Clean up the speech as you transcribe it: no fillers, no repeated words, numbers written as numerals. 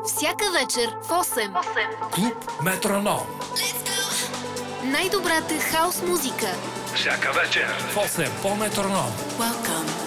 Всяка вечер в 8. Клуб Метроном. Най-добрата хаус музика. Всяка вечер в 8 по Метроном. Welcome